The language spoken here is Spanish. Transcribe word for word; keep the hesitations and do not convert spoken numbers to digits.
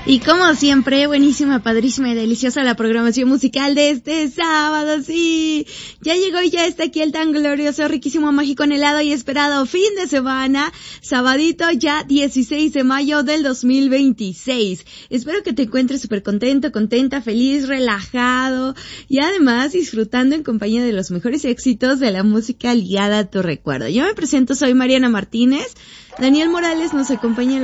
Y como siempre, buenísima, padrísima y deliciosa la programación musical de este sábado, sí. Ya llegó y ya está aquí el tan glorioso, riquísimo, mágico, anhelado y esperado fin de semana, sabadito ya dieciséis de mayo del dos mil veintiséis. Espero que te encuentres súper contento, contenta, feliz, relajado y además disfrutando en compañía de los mejores éxitos de la música ligada a tu recuerdo. Yo me presento, soy Mariana Martínez. Daniel Morales nos acompaña en